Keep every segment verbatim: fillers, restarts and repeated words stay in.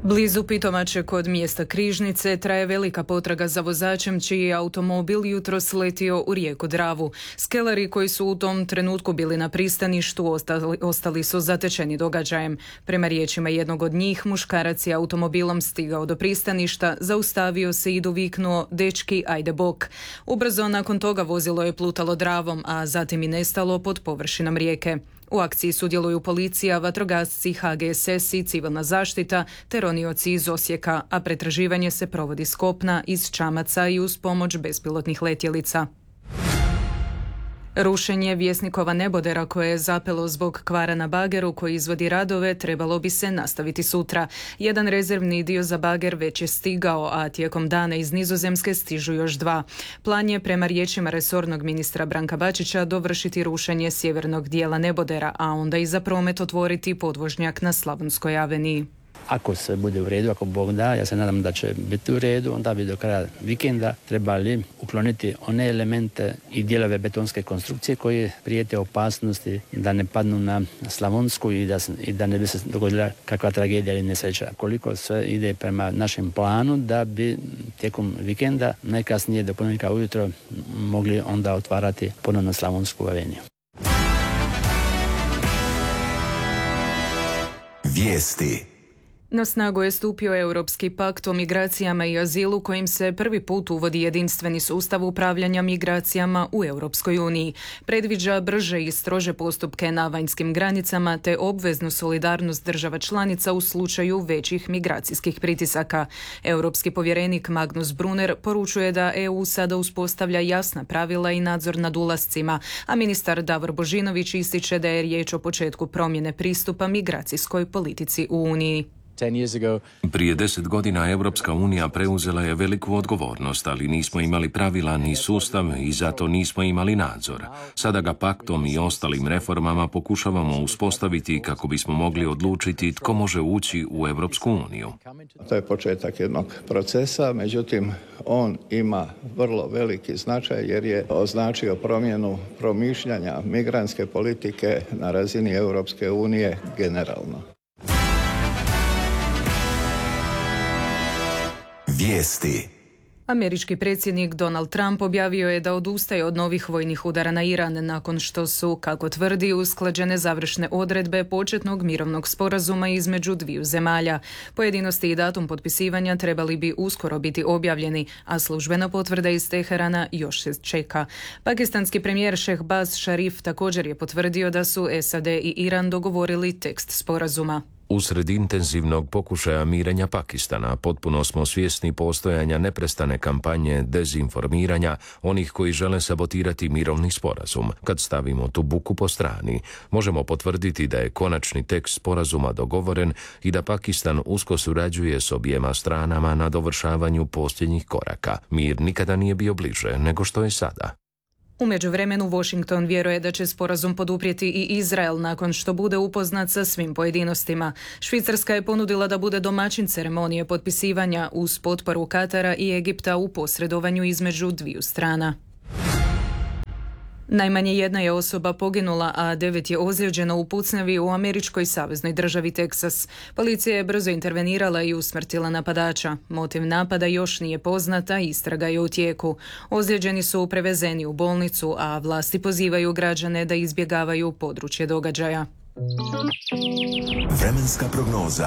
Blizu Pitomače kod mjesta Križnice traje velika potraga za vozačem čiji je automobil jutros letio u rijeku Dravu. Skelari koji su u tom trenutku bili na pristaništu ostali, ostali su zatečeni događajem. Prema riječima jednog od njih, muškarac je automobilom stigao do pristaništa, zaustavio se i doviknuo: "Dečki, ajde bok." Ubrzo nakon toga vozilo je plutalo Dravom, a zatim i nestalo pod površinom rijeke. U akciji sudjeluju policija, vatrogasci, H G S S i civilna zaštita te ronioci iz Osijeka, a pretraživanje se provodi s kopna, iz čamaca i uz pomoć bespilotnih letjelica. Rušenje Vjesnikova nebodera koje je zapelo zbog kvara na bageru koji izvodi radove trebalo bi se nastaviti sutra. Jedan rezervni dio za bager već je stigao, a tijekom dana iz Nizozemske stižu još dva. Plan je, prema riječima resornog ministra Branka Bačića, dovršiti rušenje sjevernog dijela nebodera, a onda i za promet otvoriti podvožnjak na Slavonskoj aveniji. Ako sve bude u redu, ako Bog da, ja se nadam da će biti u redu, onda bi do kraja vikenda trebali ukloniti one elemente i dijelove betonske konstrukcije koje prijete opasnosti da ne padnu na Slavonsku i da, i da ne bi se dogodila kakva tragedija ili nesreća. Koliko sve ide prema našem planu da bi tijekom vikenda, najkasnije do ponedjeljka ujutro, mogli onda otvarati ponovno Slavonsku aveniju. Vijesti. Na snagu je stupio Europski pakt o migracijama i azilu kojim se prvi put uvodi jedinstveni sustav upravljanja migracijama u Europskoj uniji. Predviđa brže i strože postupke na vanjskim granicama te obveznu solidarnost država članica u slučaju većih migracijskih pritisaka. Europski povjerenik Magnus Brunner poručuje da E U sada uspostavlja jasna pravila i nadzor nad ulascima, a ministar Davor Božinović ističe da je riječ o početku promjene pristupa migracijskoj politici u Uniji. Prije deset godina Europska unija preuzela je veliku odgovornost, ali nismo imali pravila ni sustav i zato nismo imali nadzor. Sada ga paktom i ostalim reformama pokušavamo uspostaviti kako bismo mogli odlučiti tko može ući u Europsku uniju. To je početak jednog procesa, međutim on ima vrlo veliki značaj jer je označio promjenu promišljanja migrantske politike na razini Europske unije generalno. Vijesti. Američki predsjednik Donald Trump objavio je da odustaje od novih vojnih udara na Iran nakon što su, kako tvrdi, usklađene završne odredbe početnog mirovnog sporazuma između dviju zemalja. Pojedinosti i datum potpisivanja trebali bi uskoro biti objavljeni, a službena potvrda iz Teherana još se čeka. Pakistanski premijer Shehbaz Sharif također je potvrdio da su S A D i Iran dogovorili tekst sporazuma. Usred intenzivnog pokušaja mirenja Pakistana potpuno smo svjesni postojanja neprestane kampanje dezinformiranja onih koji žele sabotirati mirovni sporazum. Kad stavimo tu buku po strani, možemo potvrditi da je konačni tekst sporazuma dogovoren i da Pakistan usko surađuje s objema stranama na dovršavanju posljednjih koraka. Mir nikada nije bio bliže nego što je sada. U međuvremenu Washington vjeruje da će sporazum poduprijeti i Izrael nakon što bude upoznat sa svim pojedinostima. Švicarska je ponudila da bude domaćin ceremonije potpisivanja uz potporu Katara i Egipta u posredovanju između dviju strana. Najmanje jedna je osoba poginula, a devet je ozlijeđeno u pucnjavi u američkoj saveznoj državi Teksas. Policija je brzo intervenirala i usmrtila napadača. Motiv napada još nije poznata, istraga je u tijeku. Ozlijeđeni su prevezeni u bolnicu, a vlasti pozivaju građane da izbjegavaju područje događaja. Vremenska prognoza.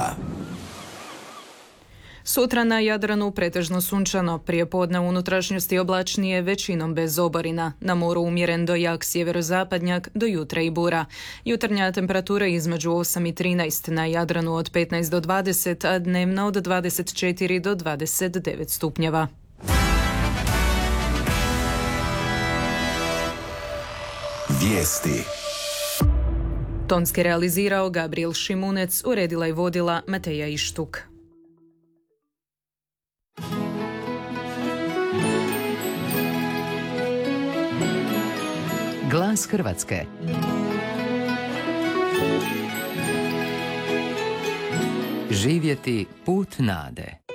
Sutra na Jadranu pretežno sunčano, prijepodne u unutrašnjosti oblačnije, većinom bez oborina. Na moru umjeren do jak sjeverozapadnjak, do jutra i bura. Jutarnja temperatura između osam i trinaest, na Jadranu od petnaest do dvadeset, a dnevna od dvadeset četiri do dvadeset devet stupnjeva. Vijesti. Tonski realizirao Gabriel Šimunec, uredila i vodila Mateja Ištuk. Glas Hrvatske. Živjeti put nade.